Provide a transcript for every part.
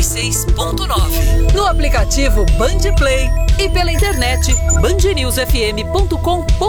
96.9. No aplicativo Band Play e pela internet bandnewsfm.com.br.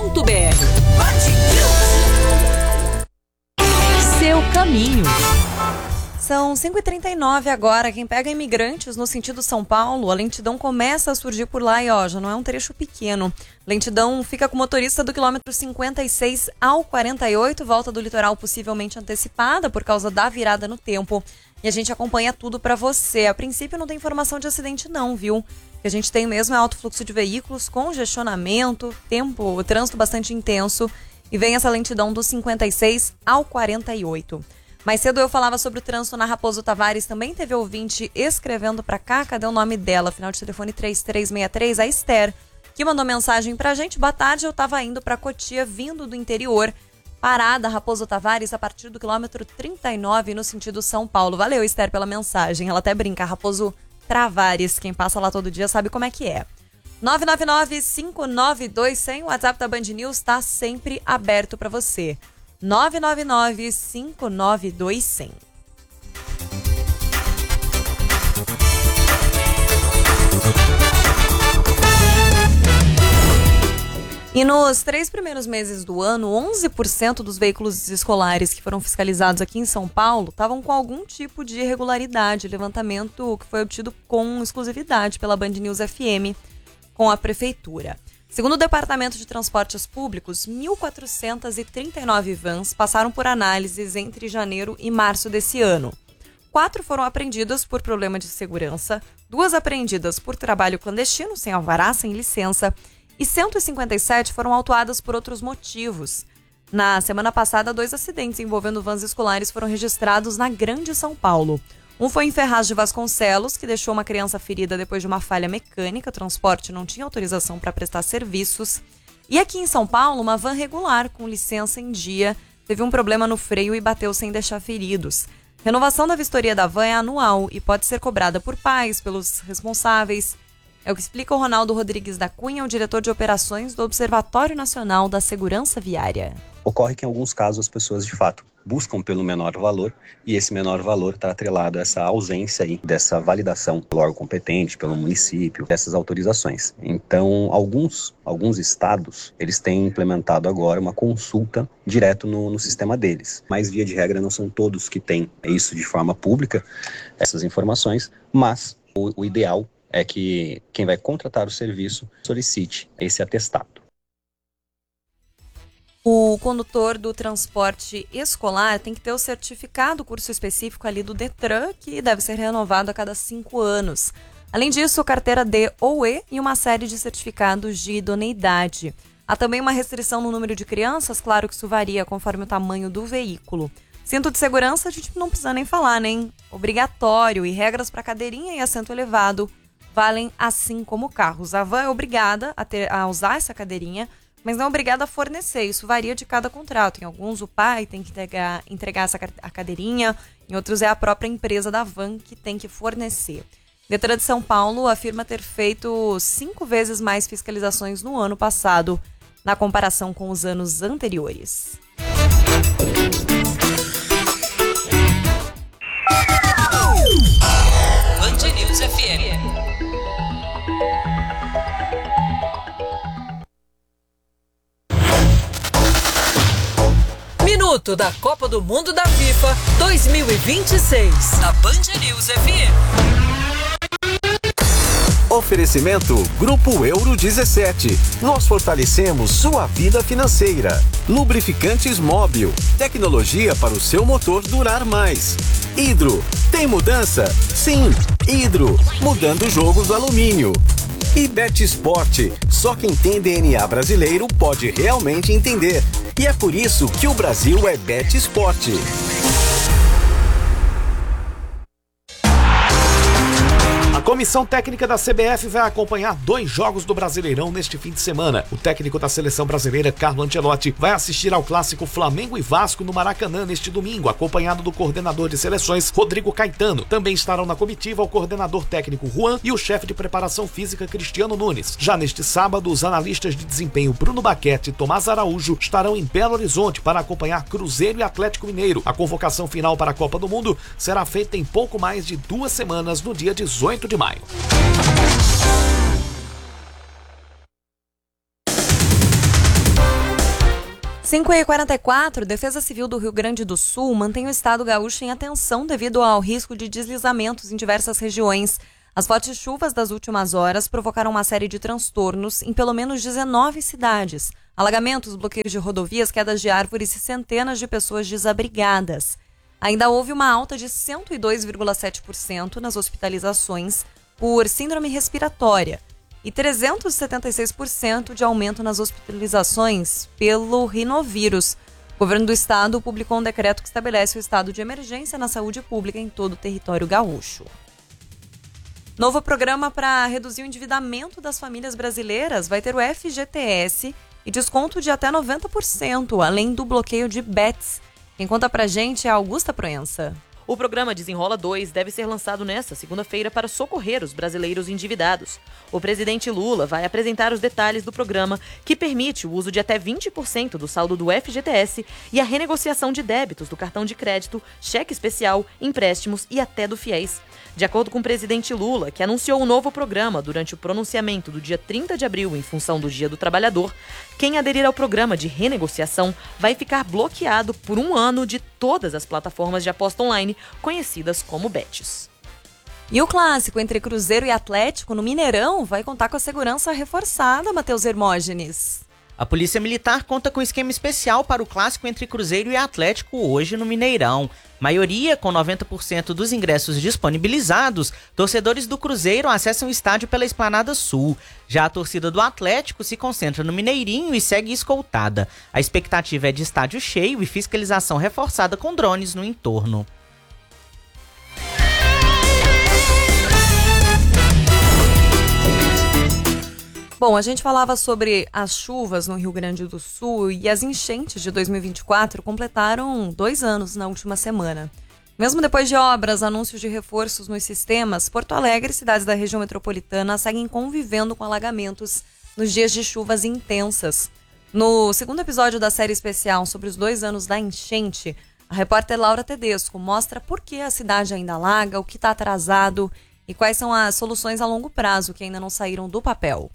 Seu caminho. São 5h39 agora. Quem pega imigrantes no sentido São Paulo, a lentidão começa a surgir por lá e já não é um trecho pequeno. Lentidão fica com o motorista do quilômetro 56 ao 48, volta do litoral possivelmente antecipada por causa da virada no tempo. E a gente acompanha tudo para você. A princípio não tem informação de acidente não, viu? O que a gente tem mesmo é alto fluxo de veículos, congestionamento, o trânsito bastante intenso e vem essa lentidão do 56 ao 48. Mais cedo eu falava sobre o trânsito na Raposo Tavares, também teve ouvinte escrevendo pra cá, cadê o nome dela? Final de telefone 3363, a Esther, que mandou mensagem pra gente. Boa tarde, eu tava indo pra Cotia, vindo do interior, parada Raposo Tavares a partir do quilômetro 39 no sentido São Paulo. Valeu, Esther, pela mensagem. Ela até brinca, Raposo Tavares, quem passa lá todo dia sabe como é que é. 999-592-100, o WhatsApp da Band News tá sempre aberto pra você. 999-592-100. E nos 3 primeiros meses do ano, 11% dos veículos escolares que foram fiscalizados aqui em São Paulo estavam com algum tipo de irregularidade. Levantamento que foi obtido com exclusividade pela Band News FM com a Prefeitura. Segundo o Departamento de Transportes Públicos, 1.439 vans passaram por análises entre janeiro e março desse ano. 4 foram apreendidas por problema de segurança, 2 apreendidas por trabalho clandestino, sem alvará, sem licença, e 157 foram autuadas por outros motivos. Na semana passada, 2 acidentes envolvendo vans escolares foram registrados na Grande São Paulo. Um foi em Ferraz de Vasconcelos, que deixou uma criança ferida depois de uma falha mecânica. O transporte não tinha autorização para prestar serviços. E aqui em São Paulo, uma van regular com licença em dia teve um problema no freio e bateu sem deixar feridos. Renovação da vistoria da van é anual e pode ser cobrada por pais, pelos responsáveis. É o que explica o Ronaldo Rodrigues da Cunha, o diretor de operações do Observatório Nacional da Segurança Viária. Ocorre que em alguns casos as pessoas de fato buscam pelo menor valor e esse menor valor está atrelado a essa ausência aí dessa validação pelo órgão competente, pelo município, dessas autorizações. Então, alguns estados, eles têm implementado agora uma consulta direto no sistema deles. Mas, via de regra, não são todos que têm isso de forma pública, essas informações, mas o ideal é que quem vai contratar o serviço solicite esse atestado. O condutor do transporte escolar tem que ter o certificado, curso específico ali do Detran, que deve ser renovado a cada 5 anos. Além disso, carteira D ou E e uma série de certificados de idoneidade. Há também uma restrição no número de crianças, claro que isso varia conforme o tamanho do veículo. Cinto de segurança a gente não precisa nem falar, né? Obrigatório, e regras para cadeirinha e assento elevado valem assim como carros. A van é obrigada a usar essa cadeirinha, mas não é obrigada a fornecer. Isso varia de cada contrato. Em alguns o pai tem que entregar a cadeirinha, em outros é a própria empresa da van que tem que fornecer. Detran de São Paulo afirma ter feito 5 vezes mais fiscalizações no ano passado, na comparação com os anos anteriores. Band News FM. Minuto da Copa do Mundo da FIFA 2026, da Band News FM. Oferecimento Grupo Euro 17. Nós fortalecemos sua vida financeira. Lubrificantes Móbil. Tecnologia para o seu motor durar mais. Hidro. Tem mudança? Sim. Hidro. Mudando o jogo do alumínio. E Betsport. Só quem tem DNA brasileiro pode realmente entender. E é por isso que o Brasil é Betsport. Comissão técnica da CBF vai acompanhar 2 jogos do Brasileirão neste fim de semana. O técnico da seleção brasileira, Carlo Ancelotti, vai assistir ao clássico Flamengo e Vasco no Maracanã neste domingo, acompanhado do coordenador de seleções, Rodrigo Caetano. Também estarão na comitiva o coordenador técnico Juan e o chefe de preparação física Cristiano Nunes. Já neste sábado, os analistas de desempenho Bruno Baquete e Tomás Araújo estarão em Belo Horizonte para acompanhar Cruzeiro e Atlético Mineiro. A convocação final para a Copa do Mundo será feita em pouco mais de 2 semanas, no dia 18 de maio. 5h44, Defesa Civil do Rio Grande do Sul mantém o estado gaúcho em atenção devido ao risco de deslizamentos em diversas regiões. As fortes chuvas das últimas horas provocaram uma série de transtornos em pelo menos 19 cidades. Alagamentos, bloqueios de rodovias, quedas de árvores e centenas de pessoas desabrigadas. Ainda houve uma alta de 102,7% nas hospitalizações por síndrome respiratória e 376% de aumento nas hospitalizações pelo rinovírus. O governo do estado publicou um decreto que estabelece o estado de emergência na saúde pública em todo o território gaúcho. Novo programa para reduzir o endividamento das famílias brasileiras vai ter o FGTS e desconto de até 90%, além do bloqueio de bets. Quem conta pra gente é a Augusta Proença. O programa Desenrola 2 deve ser lançado nesta segunda-feira para socorrer os brasileiros endividados. O presidente Lula vai apresentar os detalhes do programa, que permite o uso de até 20% do saldo do FGTS e a renegociação de débitos do cartão de crédito, cheque especial, empréstimos e até do FIES. De acordo com o presidente Lula, que anunciou o novo programa durante o pronunciamento do dia 30 de abril em função do Dia do Trabalhador, quem aderir ao programa de renegociação vai ficar bloqueado por 1 ano de todas as plataformas de aposta online conhecidas como bets. E o clássico entre Cruzeiro e Atlético no Mineirão vai contar com a segurança reforçada, Matheus Hermógenes. A Polícia Militar conta com esquema especial para o clássico entre Cruzeiro e Atlético hoje no Mineirão. Maioria com 90% dos ingressos disponibilizados, torcedores do Cruzeiro acessam o estádio pela Esplanada Sul. Já a torcida do Atlético se concentra no Mineirinho e segue escoltada. A expectativa é de estádio cheio e fiscalização reforçada com drones no entorno. Bom, a gente falava sobre as chuvas no Rio Grande do Sul e as enchentes de 2024 completaram 2 anos na última semana. Mesmo depois de obras, anúncios de reforços nos sistemas, Porto Alegre e cidades da região metropolitana seguem convivendo com alagamentos nos dias de chuvas intensas. No segundo episódio da série especial sobre os 2 anos da enchente, a repórter Laura Tedesco mostra por que a cidade ainda alaga, o que está atrasado e quais são as soluções a longo prazo que ainda não saíram do papel.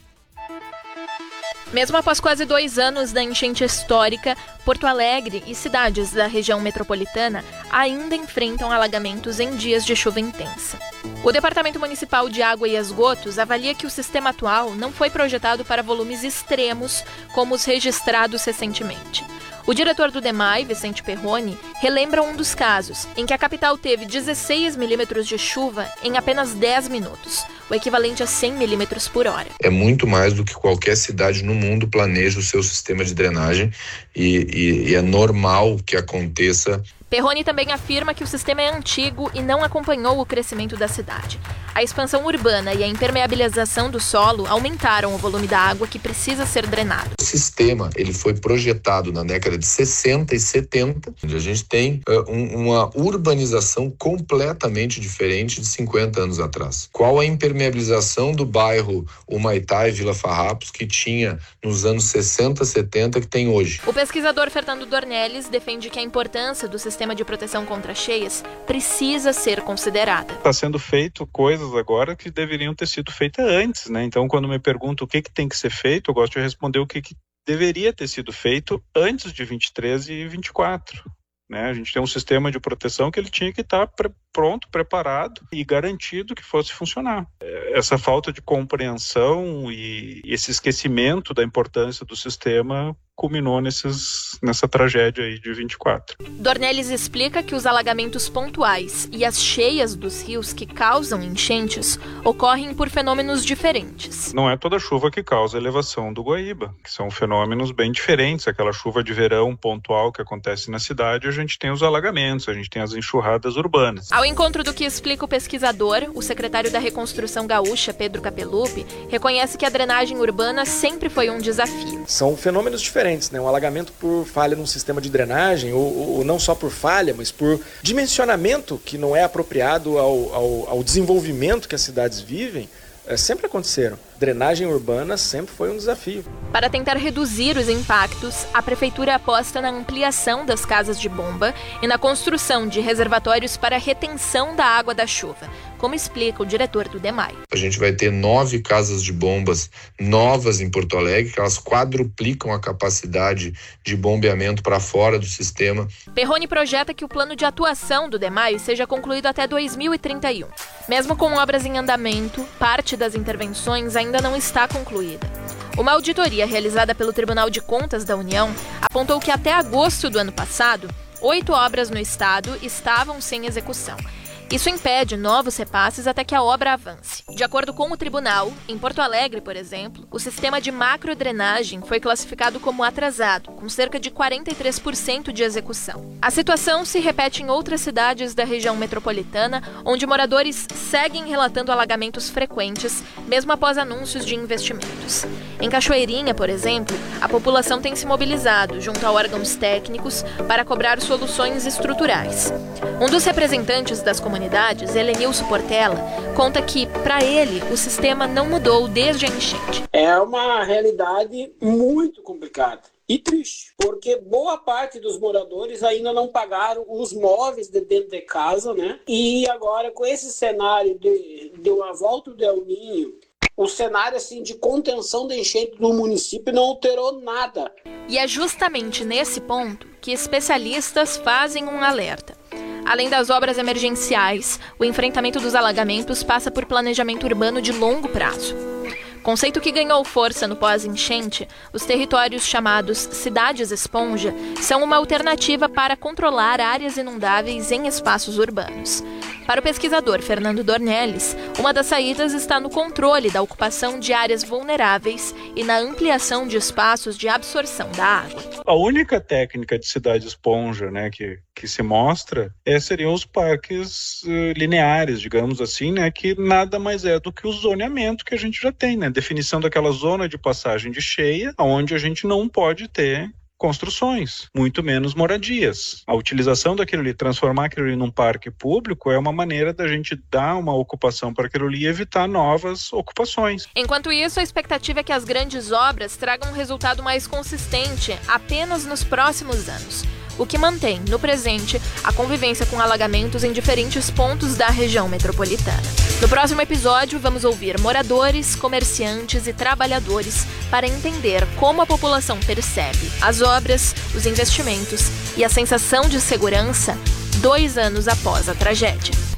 Mesmo após quase 2 anos da enchente histórica, Porto Alegre e cidades da região metropolitana ainda enfrentam alagamentos em dias de chuva intensa. O Departamento Municipal de Água e Esgotos avalia que o sistema atual não foi projetado para volumes extremos como os registrados recentemente. O diretor do DEMAI, Vicente Perrone, relembra um dos casos em que a capital teve 16 milímetros de chuva em apenas 10 minutos, o equivalente a 100 milímetros por hora. É muito mais do que qualquer cidade no mundo planeja o seu sistema de drenagem e é normal que aconteça. Perrone também afirma que o sistema é antigo e não acompanhou o crescimento da cidade. A expansão urbana e a impermeabilização do solo aumentaram o volume da água que precisa ser drenado. O sistema ele foi projetado na década de 60 e 70, onde a gente tem uma urbanização completamente diferente de 50 anos atrás. Qual a impermeabilização do bairro Humaitá e Vila Farrapos que tinha nos anos 60, 70 que tem hoje? O pesquisador Fernando Dornelles defende que a importância do sistema de proteção contra cheias precisa ser considerada. Está sendo feito coisas agora que deveriam ter sido feitas antes, né? Então, quando me perguntam o que tem que ser feito, eu gosto de responder o que deveria ter sido feito antes de 23 e 24. Né? A gente tem um sistema de proteção que ele tinha que estar pronto, preparado e garantido que fosse funcionar. Essa falta de compreensão e esse esquecimento da importância do sistema culminou nessa tragédia aí de 24. Dornelles explica que os alagamentos pontuais e as cheias dos rios que causam enchentes ocorrem por fenômenos diferentes. Não é toda chuva que causa elevação do Guaíba, que são fenômenos bem diferentes. Aquela chuva de verão pontual que acontece na cidade, a gente tem os alagamentos, a gente tem as enxurradas urbanas. A Ao encontro do que explica o pesquisador, o secretário da Reconstrução Gaúcha, Pedro Capellupi, reconhece que a drenagem urbana sempre foi um desafio. São fenômenos diferentes, né? Um alagamento por falha num sistema de drenagem, ou não só por falha, mas por dimensionamento que não é apropriado ao desenvolvimento que as cidades vivem, sempre aconteceram. Drenagem urbana sempre foi um desafio. Para tentar reduzir os impactos, a prefeitura aposta na ampliação das casas de bomba e na construção de reservatórios para retenção da água da chuva, como explica o diretor do DEMAI. A gente vai ter 9 casas de bombas novas em Porto Alegre, que elas quadruplicam a capacidade de bombeamento para fora do sistema. Perrone projeta que o plano de atuação do DEMAI seja concluído até 2031. Mesmo com obras em andamento, parte das intervenções ainda não está concluída. Uma auditoria realizada pelo Tribunal de Contas da União apontou que até agosto do ano passado, 8 obras no estado estavam sem execução. Isso impede novos repasses até que a obra avance. De acordo com o tribunal, em Porto Alegre, por exemplo, o sistema de macrodrenagem foi classificado como atrasado, com cerca de 43% de execução. A situação se repete em outras cidades da região metropolitana, onde moradores seguem relatando alagamentos frequentes, mesmo após anúncios de investimentos. Em Cachoeirinha, por exemplo, a população tem se mobilizado junto a órgãos técnicos para cobrar soluções estruturais. Um dos representantes das comunidades, Helenilson Portela, conta que, para ele, o sistema não mudou desde a enchente. É uma realidade muito complicada e triste, porque boa parte dos moradores ainda não pagaram os móveis de dentro de casa, né? E agora, com esse cenário de uma volta do El Niño, o cenário assim, de contenção da enchente no município não alterou nada. E é justamente nesse ponto que especialistas fazem um alerta. Além das obras emergenciais, o enfrentamento dos alagamentos passa por planejamento urbano de longo prazo. Conceito que ganhou força no pós-enchente, os territórios chamados cidades-esponja são uma alternativa para controlar áreas inundáveis em espaços urbanos. Para o pesquisador Fernando Dornelles, uma das saídas está no controle da ocupação de áreas vulneráveis e na ampliação de espaços de absorção da água. A única técnica de cidade-esponja, né, que se mostra seriam os parques lineares, digamos assim, né, que nada mais é do que o zoneamento que a gente já tem, né, definição daquela zona de passagem de cheia, onde a gente não pode ter construções, muito menos moradias. A utilização daquilo ali, transformar aquilo ali num parque público é uma maneira da gente dar uma ocupação para aquilo ali e evitar novas ocupações. Enquanto isso, a expectativa é que as grandes obras tragam um resultado mais consistente apenas nos próximos anos, o que mantém, no presente, a convivência com alagamentos em diferentes pontos da região metropolitana. No próximo episódio, vamos ouvir moradores, comerciantes e trabalhadores para entender como a população percebe as obras, os investimentos e a sensação de segurança 2 anos após a tragédia.